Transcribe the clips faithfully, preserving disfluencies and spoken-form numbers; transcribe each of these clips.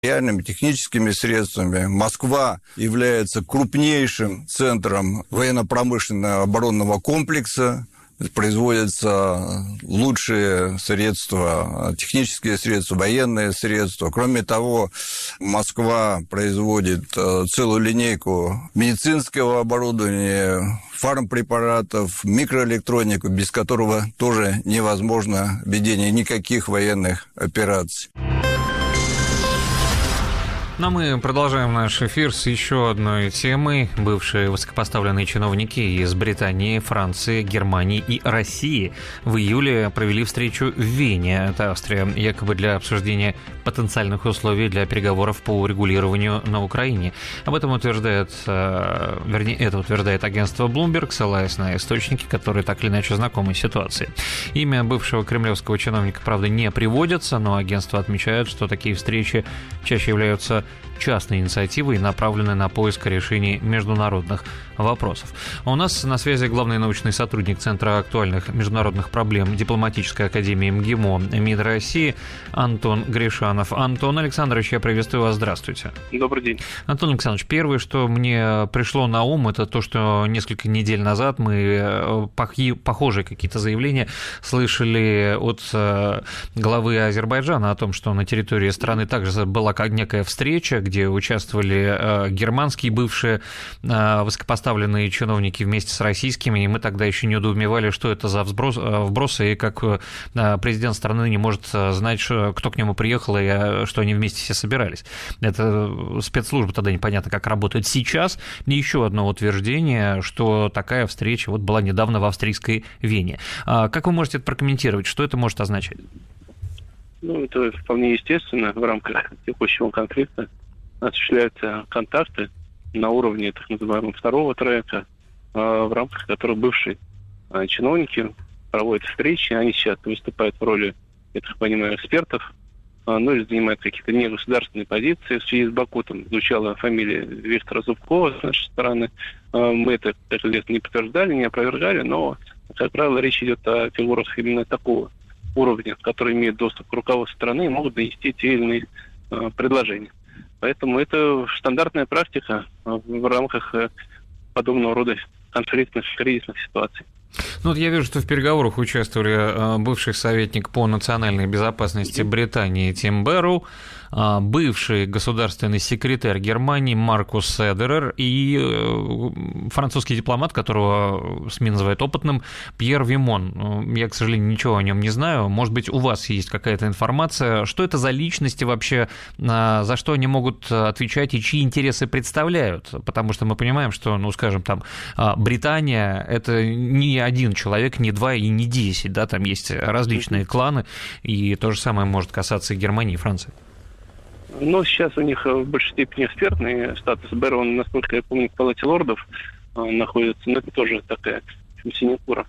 реальными техническими средствами. Москва является крупнейшим центром военно-промышленного оборонного комплекса. Производятся лучшие средства, технические средства, военные средства. Кроме того, Москва производит целую линейку медицинского оборудования, фармпрепаратов, микроэлектронику, без которого тоже невозможно ведение никаких военных операций. Но мы продолжаем наш эфир с еще одной темой. Бывшие высокопоставленные чиновники из Британии, Франции, Германии и России в июле провели встречу в Вене, это Австрия, якобы для обсуждения потенциальных условий для переговоров по урегулированию на Украине. Об этом утверждает, вернее, это утверждает агентство Bloomberg, ссылаясь на источники, которые так или иначе знакомы с ситуацией. Имя бывшего кремлевского чиновника, правда, не приводится, но агентство отмечает, что такие встречи чаще являются частной инициативой, направленной на поиск решений международных вопросов. У нас на связи главный научный сотрудник Центра актуальных международных проблем Дипломатической академии МГИМО МИД России Антон Гришанов. Антон Александрович, я приветствую вас. Здравствуйте. Добрый день. Антон Александрович, первое, что мне пришло на ум, это то, что несколько недель назад мы похожие какие-то заявления слышали от главы Азербайджана о том, что на территории страны также была как некая встреча, где участвовали германские бывшие высокопоставленные чиновники вместе с российскими, и мы тогда еще недоумевали, что это за взброс, вбросы, и как президент страны не может знать, кто к нему приехал, и что они вместе все собирались. Это спецслужбы тогда непонятно, как работают. Сейчас еще одно утверждение, что такая встреча вот была недавно в австрийской Вене. Как вы можете это прокомментировать? Что это может означать? Ну, это вполне естественно. В рамках текущего конфликта осуществляются контакты на уровне так называемого второго трека, в рамках которых бывшие чиновники проводят встречи. Они сейчас выступают в роли, я так понимаю, экспертов, ну или занимают какие-то негосударственные позиции. В связи с Баку там звучала фамилия Виктора Зубкова с нашей стороны. Мы это, как известно, не подтверждали, не опровергали, но, как правило, речь идет о фигурах именно такого уровня, которые имеют доступ к руководству страны и могут донести те или иные э, предложения. Поэтому это стандартная практика в рамках э, подобного рода конфликтных, кризисных ситуаций. Ну, вот я вижу, что в переговорах участвовали бывший советник по национальной безопасности Британии Тим Берроу, бывший государственный секретарь Германии Маркус Седерер и французский дипломат, которого СМИ называют опытным, Пьер Вимон. Я, к сожалению, ничего о нем не знаю. Может быть, у вас есть какая-то информация. Что это за личности вообще, за что они могут отвечать и чьи интересы представляют? Потому что мы понимаем, что, ну, скажем, там, Британия – это не один человек, не два и не десять, да, там есть различные кланы, и то же самое может касаться и Германии, и Франции. Ну, сейчас у них в большей степени экспертный статус. Берроу, насколько я помню, в Палате лордов находится, но это тоже такая синекура.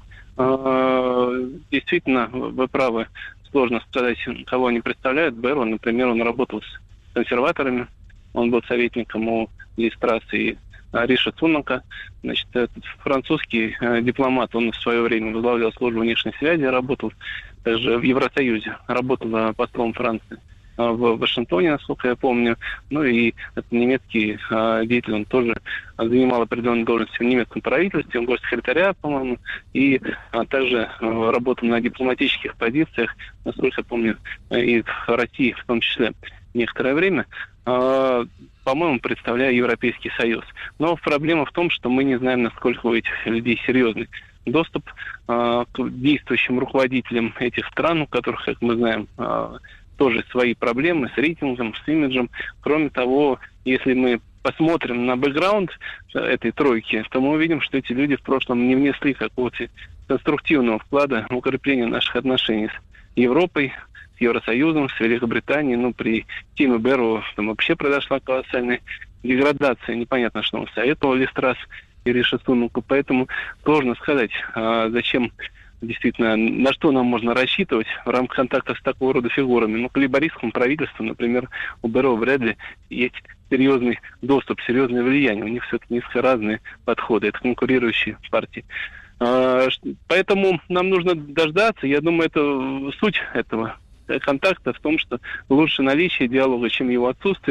Действительно, вы правы, сложно сказать, кого они представляют. Берроу, например, он работал с консерваторами, он был советником у Ли Страсса и Риша Сунака. Значит, этот французский дипломат, он в свое время возглавлял службу внешней связи, работал также в Евросоюзе, работал послом Франции в Вашингтоне, насколько я помню. Ну и это немецкий а, деятель, он тоже занимал определенную должность в немецком правительстве, он госсекретаря, по-моему, и а, также а, работал на дипломатических позициях, насколько я помню, и в России в том числе некоторое время, а, по-моему, представляя Европейский Союз. Но проблема в том, что мы не знаем, насколько у этих людей серьезный доступ а, к действующим руководителям этих стран, у которых, как мы знаем, а, тоже свои проблемы с рейтингом, с имиджем. Кроме того, если мы посмотрим на бэкграунд этой тройки, то мы увидим, что эти люди в прошлом не внесли какого-то конструктивного вклада в укрепление наших отношений с Европой, с Евросоюзом, с Великобританией. Ну, при Тиме Берроу там вообще произошла колоссальная деградация. Непонятно, что он советовал Ли Страсс и Риша Сунаку. Поэтому сложно сказать, зачем действительно, на что нам можно рассчитывать в рамках контактов с такого рода фигурами. Ну, к лейбористскому правительству, например, у Берроу вряд ли есть серьезный доступ, серьезное влияние. У них все-таки несколько разные подходы. Это конкурирующие партии. Поэтому нам нужно дождаться. Я думаю, это суть этого контакта в том, что лучше наличие диалога, чем его отсутствие.